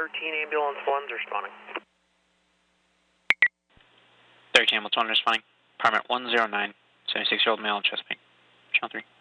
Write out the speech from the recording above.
13 ambulance 1's responding. 13 ambulance 1 responding. Apartment 109, 76-year-old male, chest pain. Channel 3.